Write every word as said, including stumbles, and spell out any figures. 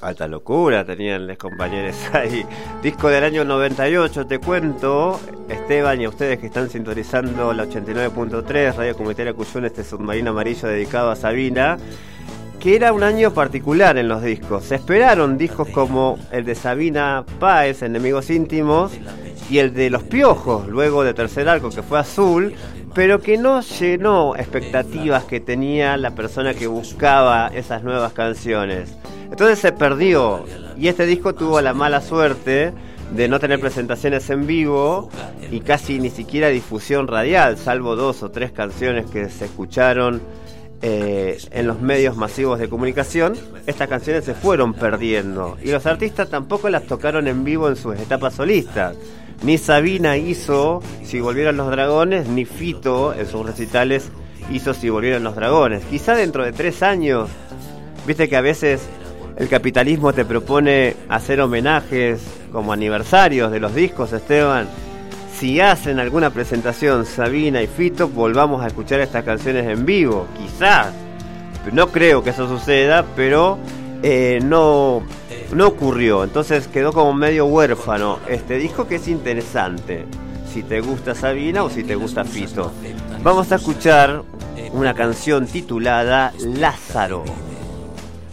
Alta locura tenían los compañeros ahí. Disco del año noventa y ocho, te cuento, Esteban, y a ustedes que están sintonizando la ochenta y nueve punto tres, Radio Comunitaria Cuyún, este submarino amarillo dedicado a Sabina, que era un año particular en los discos. Se esperaron discos como el de Sabina Páez, Enemigos Íntimos, y el de Los Piojos, luego de Tercer Arco, que fue Azul, pero que no llenó expectativas que tenía la persona que buscaba esas nuevas canciones. Entonces se perdió, y este disco tuvo la mala suerte de no tener presentaciones en vivo y casi ni siquiera difusión radial, salvo dos o tres canciones que se escucharon eh, en los medios masivos de comunicación. Estas canciones se fueron perdiendo y los artistas tampoco las tocaron en vivo en sus etapas solistas. Ni Sabina hizo Si Volvieran los Dragones, ni Fito en sus recitales hizo Si Volvieran los Dragones. Quizá dentro de tres años, viste que a veces el capitalismo te propone hacer homenajes como aniversarios de los discos, Esteban. Si hacen alguna presentación Sabina y Fito, volvamos a escuchar estas canciones en vivo, quizás. No creo que eso suceda, pero eh, no, no ocurrió. Entonces quedó como medio huérfano este disco, que es interesante, si te gusta Sabina o si te gusta Fito. Vamos a escuchar una canción titulada Lázaro.